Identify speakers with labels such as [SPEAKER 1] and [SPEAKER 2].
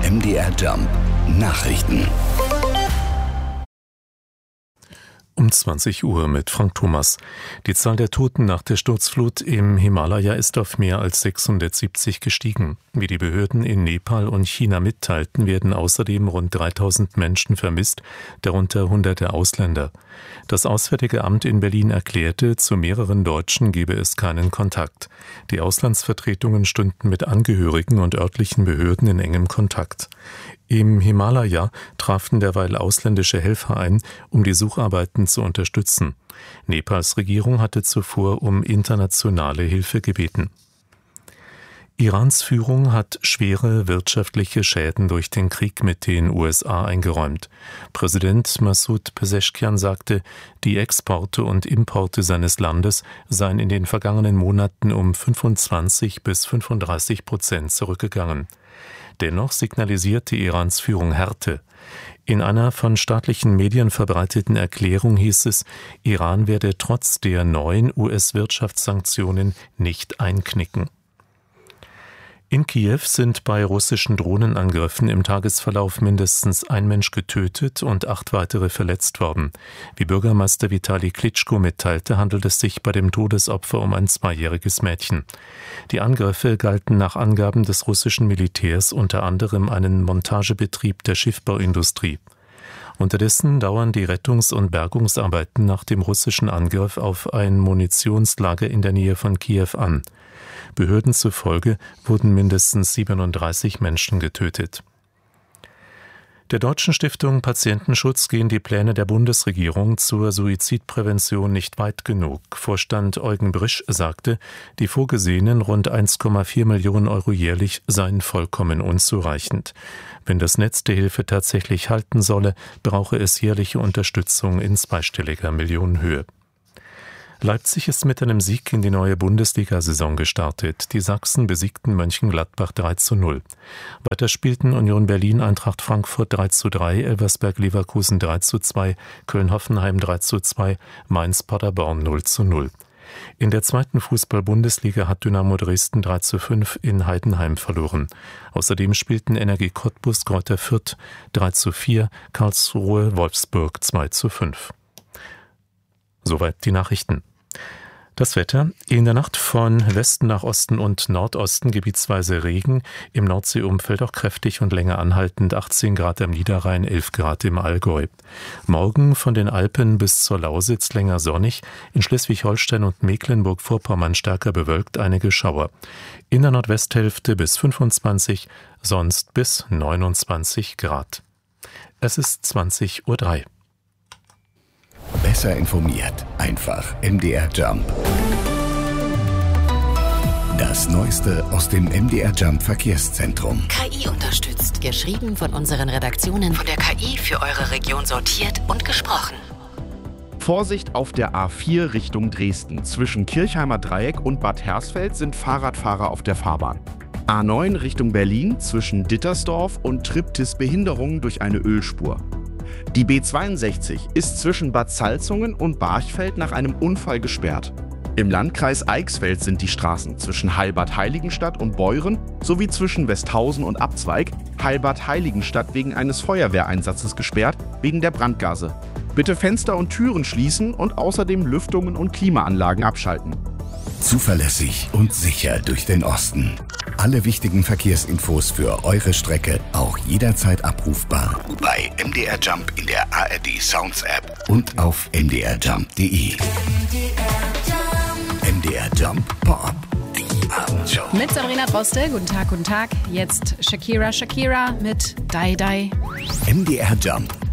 [SPEAKER 1] MDR Jump Nachrichten.
[SPEAKER 2] Um 20 Uhr mit Frank Thomas. Die Zahl der Toten nach der Sturzflut im Himalaya ist auf mehr als 670 gestiegen. Wie die Behörden in Nepal und China mitteilten, werden außerdem rund 3000 Menschen vermisst, darunter hunderte Ausländer. Das Auswärtige Amt in Berlin erklärte, zu mehreren Deutschen gebe es keinen Kontakt. Die Auslandsvertretungen stünden mit Angehörigen und örtlichen Behörden in engem Kontakt. Im Himalaya trafen derweil ausländische Helfer ein, um die Sucharbeiten zu unterstützen. Nepals Regierung hatte zuvor um internationale Hilfe gebeten. Irans Führung hat schwere wirtschaftliche Schäden durch den Krieg mit den USA eingeräumt. Präsident Massoud Pezeshkian sagte, die Exporte und Importe seines Landes seien in den vergangenen Monaten um 25-35% zurückgegangen. Dennoch signalisierte Irans Führung Härte. In einer von staatlichen Medien verbreiteten Erklärung hieß es, Iran werde trotz der neuen US-Wirtschaftssanktionen nicht einknicken. In Kiew sind bei russischen Drohnenangriffen im Tagesverlauf mindestens ein Mensch getötet und 8 weitere verletzt worden. Wie Bürgermeister Vitali Klitschko mitteilte, handelt es sich bei dem Todesopfer um ein 2-jähriges Mädchen. Die Angriffe galten nach Angaben des russischen Militärs unter anderem einen Montagebetrieb der Schiffbauindustrie. Unterdessen dauern die Rettungs- und Bergungsarbeiten nach dem russischen Angriff auf ein Munitionslager in der Nähe von Kiew an. Behörden zufolge wurden mindestens 37 Menschen getötet. Der Deutschen Stiftung Patientenschutz gehen die Pläne der Bundesregierung zur Suizidprävention nicht weit genug. Vorstand Eugen Brisch sagte, die vorgesehenen rund 1,4 Millionen Euro jährlich seien vollkommen unzureichend. Wenn das Netz der Hilfe tatsächlich halten solle, brauche es jährliche Unterstützung in zweistelliger Millionenhöhe. Leipzig ist mit einem Sieg in die neue Bundesliga-Saison gestartet. Die Sachsen besiegten Mönchengladbach 3:0. Weiter spielten Union Berlin Eintracht Frankfurt 3:3, Elversberg Leverkusen 3:2, Köln-Hoffenheim 3:2, Mainz Paderborn 0:0. In der zweiten Fußball-Bundesliga hat Dynamo Dresden 3:5 in Heidenheim verloren. Außerdem spielten Energie Cottbus Greuther Fürth 3:4, Karlsruhe Wolfsburg 2:5. Soweit die Nachrichten. Das Wetter: In der Nacht von Westen nach Osten und Nordosten gebietsweise Regen, im Nordseeumfeld auch kräftig und länger anhaltend 18 Grad am Niederrhein, 11 Grad im Allgäu. Morgen von den Alpen bis zur Lausitz länger sonnig, in Schleswig-Holstein und Mecklenburg-Vorpommern stärker bewölkt, einige Schauer. In der Nordwesthälfte bis 25, sonst bis 29 Grad. Es ist 20:03 Uhr.
[SPEAKER 1] Besser informiert, einfach MDR Jump. Das Neueste aus dem MDR Jump Verkehrszentrum.
[SPEAKER 3] KI unterstützt. Geschrieben von unseren Redaktionen. Von der KI für eure Region sortiert und gesprochen.
[SPEAKER 4] Vorsicht auf der A4 Richtung Dresden. Zwischen Kirchheimer Dreieck und Bad Hersfeld sind Fahrradfahrer auf der Fahrbahn. A9 Richtung Berlin zwischen Dittersdorf und Triptis Behinderungen durch eine Ölspur. Die B62 ist zwischen Bad Salzungen und Barchfeld nach einem Unfall gesperrt. Im Landkreis Eichsfeld sind die Straßen zwischen Heilbad-Heiligenstadt und Beuren sowie zwischen Westhausen und Abzweig Heilbad-Heiligenstadt wegen eines Feuerwehreinsatzes gesperrt, wegen der Brandgase. Bitte Fenster und Türen schließen und außerdem Lüftungen und Klimaanlagen abschalten.
[SPEAKER 1] Zuverlässig und sicher durch den Osten. Alle wichtigen Verkehrsinfos für eure Strecke auch jederzeit abrufbar bei MDR Jump in der ARD Sounds App und auf mdrjump.de. MDR Jump Pop. Die Abendshow.
[SPEAKER 5] Mit Sabrina Droste. Guten Tag, guten Tag. Jetzt Shakira mit Die Die.
[SPEAKER 1] MDR Jump